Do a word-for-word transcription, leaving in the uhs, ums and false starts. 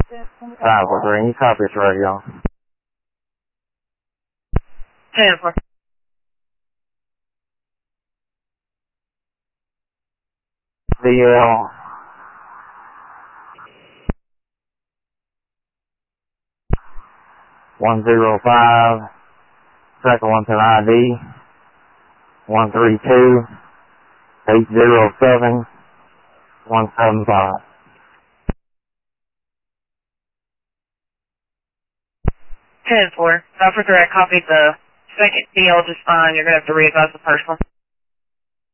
Five four three, you copy this radio? ten four. D L. One zero five. Second one's an I D. One three two. Eight zero seven. One seven five. ten four. Alpha three, I copied the second D L just fine. You're going to have to readvise the first one.